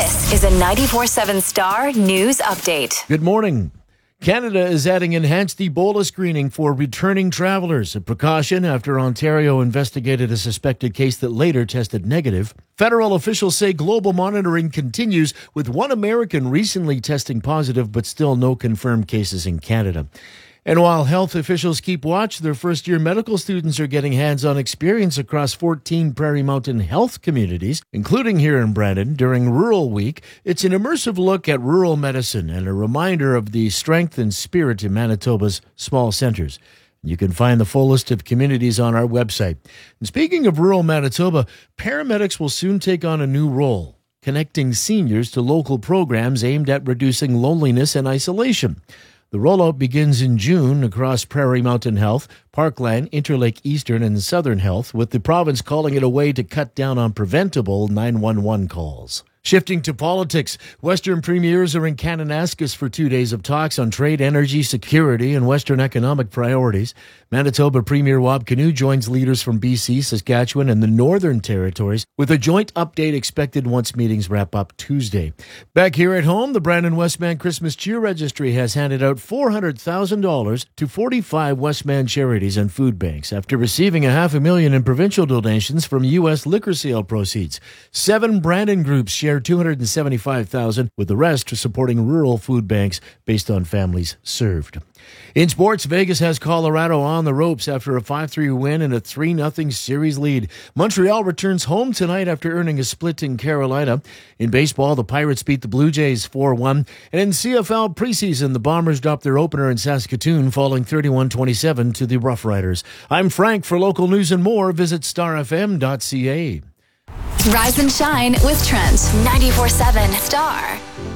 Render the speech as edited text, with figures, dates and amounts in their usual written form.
This is a 94.7 Star News Update. Good morning. Canada is adding enhanced Ebola screening for returning travelers, a precaution after Ontario investigated a suspected case that later tested negative. Federal officials say global monitoring continues, with one American recently testing positive, but still no confirmed cases in Canada. And while health officials keep watch, their first-year medical students are getting hands-on experience across 14 Prairie Mountain health communities, including here in Brandon, during Rural Week. It's an immersive look at rural medicine and a reminder of the strength and spirit in Manitoba's small centres. You can find the full list of communities on our website. And speaking of rural Manitoba, paramedics will soon take on a new role, connecting seniors to local programs aimed at reducing loneliness and isolation. The rollout begins in June across Prairie Mountain Health, Parkland, Interlake Eastern, and Southern Health, with the province calling it a way to cut down on preventable 911 calls. Shifting to politics, Western premiers are in Kananaskis for 2 days of talks on trade, energy, security, and Western economic priorities. Manitoba Premier Wab Kinew joins leaders from BC, Saskatchewan, and the Northern Territories, with a joint update expected once meetings wrap up Tuesday. Back here at home, the Brandon Westman Christmas Cheer Registry has handed out $400,000 to 45 Westman charities and food banks after receiving $500,000 in provincial donations from U.S. liquor sale proceeds. 7 Brandon groups share $275,000, with the rest supporting rural food banks based on families served. In sports, Vegas has Colorado on the ropes after a 5-3 win and a 3-0 series lead. Montreal returns home tonight after earning a split in Carolina. In baseball, the Pirates beat the Blue Jays 4-1. And in CFL preseason, the Bombers dropped their opener in Saskatoon, falling 31-27 to the Rough Riders. I'm Frank. For local news and more, visit starfm.ca. Rise and shine with Trent. 94.7 Star.